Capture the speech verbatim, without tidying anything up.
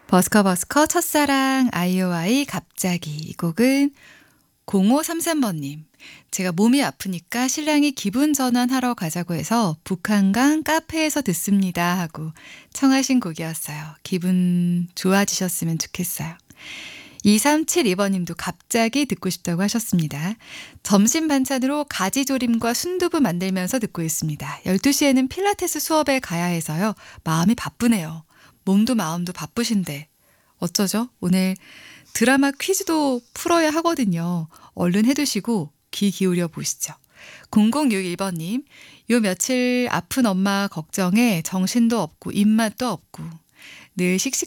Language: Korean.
버스커 버스커 첫사랑 아이오아이 갑자기 이 곡은 공오삼삼 번님. 제가 몸이 아프니까 신랑이 기분 전환하러 가자고 해서 북한강 카페에서 듣습니다 하고 청하신 곡이었어요. 기분 좋아지셨으면 좋겠어요. 이삼칠이 번님도 갑자기 듣고 싶다고 하셨습니다. 점심 반찬으로 가지조림과 순두부 만들면서 듣고 있습니다. 열두 시에는 필라테스 수업에 가야 해서요. 마음이 바쁘네요. 몸도 마음도 바쁘신데 어쩌죠? 오늘 드라마 퀴즈도 풀어야 하거든요. 얼른 해두시고 귀 기울여 보시죠. 공공육일 번님, 요 며칠 아픈 엄마 걱정에 정신도 없고 입맛도 없고 늘 씩씩